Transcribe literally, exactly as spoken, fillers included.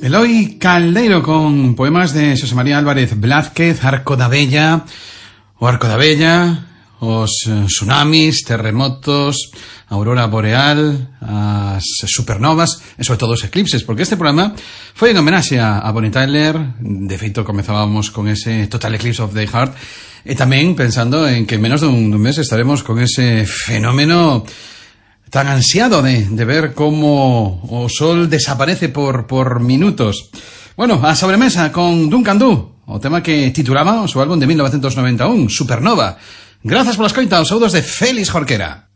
Eloi Caldeiro con poemas de Xosé María Álvarez Blázquez, Arco da Vella, o Arco da Vella, os tsunamis, terremotos, aurora boreal, as supernovas e sobre todo os eclipses, porque este programa foi en homenaxe a Bonnie Tyler. De feito, comezábamos con ese Total Eclipse of the Heart, e tamén pensando en que en menos dun, dun mes estaremos con ese fenómeno tan ansiado de, de ver como o sol desaparece por, por minutos. Bueno, a sobremesa con Duncan Du, o tema que titulaba o seu álbum de mil novecientos noventa e un, Supernova. Grazas pola escoita, os saúdos de Félix Jorquera.